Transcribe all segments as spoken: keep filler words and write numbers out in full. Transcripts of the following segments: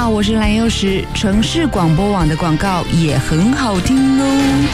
好，我是蓝幼时。城市广播网的广告也很好听哦。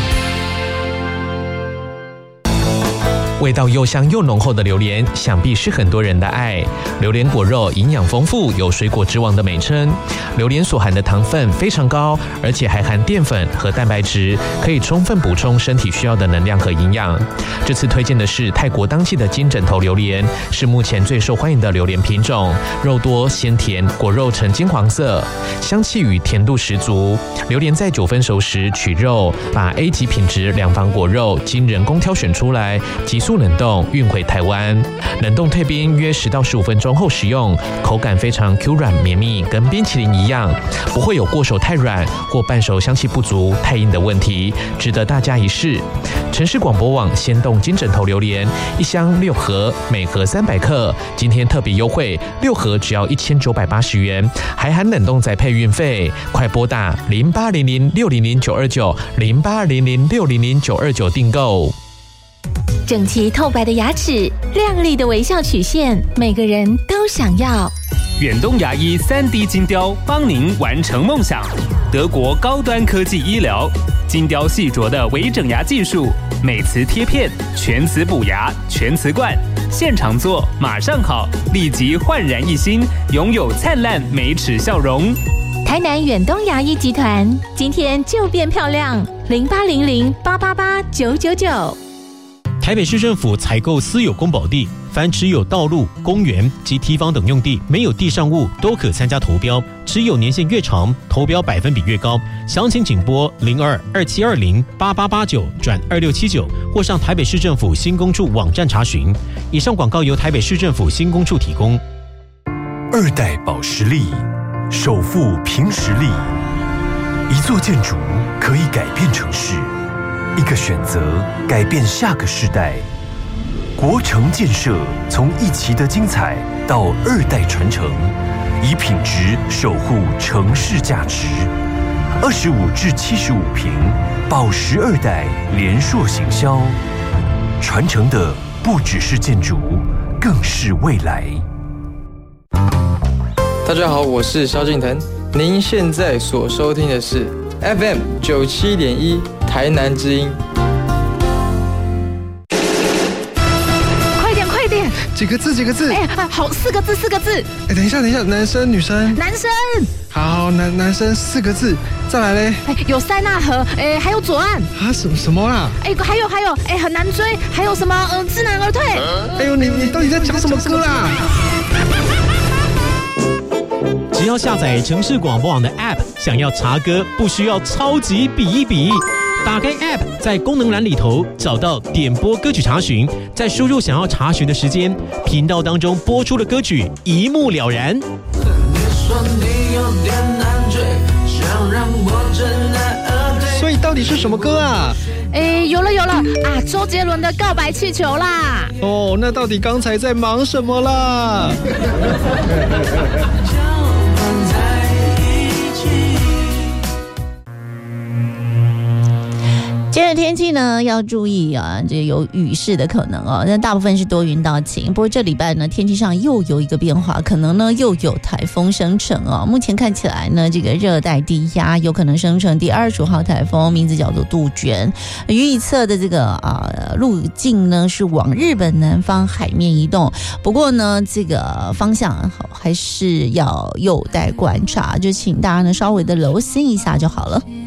味道又香又浓厚的榴莲，想必是很多人的爱。榴莲果肉营养丰富，有水果之王的美称。榴莲所含的糖分非常高，而且还含淀粉和蛋白质，可以充分补充身体需要的能量和营养。这次推荐的是泰国当季的金枕头榴莲，是目前最受欢迎的榴莲品种，肉多鲜甜，果肉呈金黄色，香气与甜度十足。榴莲在九分熟时取肉，把 A 级品质两房果肉经人工挑选出来，急速冷冻运回台湾，冷冻退冰约十到十五分钟后食用，口感非常 Q 软绵密，跟冰淇淋一样，不会有过熟太软或半熟香气不足、太硬的问题，值得大家一试。城市广播网鲜冻金枕头榴莲，一箱六盒，每盒三百克，今天特别优惠，六盒只要一千九百八十元，还含冷冻宅配运费。快拨打零八零零六零零九二九零八零零六零零九二九订购。 整齐透白的牙齿，亮丽的微笑曲线，每个人都想要。 远东牙医 三 D 金雕，帮您完成梦想。德国高端科技医疗，金雕细琢的微整牙技术，美瓷贴片，全瓷补牙，全瓷冠，现场做马上好，立即焕然一新，拥有灿烂美齿笑容。 台南远东牙医集团，今天就变漂亮，零八零零八八八九九九。 台北市政府采购私有公保地，凡持有道路、公园及堤防等用地没有地上物都可参加投标，持有年限越长，投标百分比越高。详情请拨零二二七二零八八八九转二六七九，或上台北市政府新工处网站查询。以上广告由台北市政府新工处提供。 二代保时力，首富凭实力。一座建筑可以改变城市。一个选择改变下个世代，国城建设从一期的精彩到二代传承，以品质守护城市价值。二十五至七十五坪，保时二代联硕行销，传承的不只是建筑，更是未来。 大家好，我是萧敬腾，您现在所收听的是 F M 九七点一。台南之音， 快点快点！ 几个字？几个字？ 哎，好，四个字，四个字。 哎，等一下，等一下，男生女生？ 男生。 好，男男生四个字，再来嘞。 哎，有塞纳河，哎，还有左岸。 啊，什么什么啦？ 哎，还有还有，哎，很难追，还有什么？嗯、呃，知难而退。 哎呦，你你到底在讲什么歌啦？ 只要下载城市广播网的 App， 想要查歌不需要超级比一比。打开 App， 在功能栏里头找到点播歌曲查询，再输入想要查询的时间，频道当中播出的歌曲一目了然。 所以到底是什么歌啊？ 哎，有了有了啊！周杰伦的《告白气球》啦。 哦，那到底刚才在忙什么啦？ 今日天气呢要注意啊，这有雨势的可能哦。那大部分是多云到晴，不过这礼拜呢天气上又有一个变化，可能呢又有台风生成哦。目前看起来呢，这个热带低压有可能生成第二十五号台风，名字叫做杜鹃。预测的这个啊路径呢是往日本南方海面移动，不过呢这个方向还是要有待观察，就请大家呢稍微的留心一下就好了。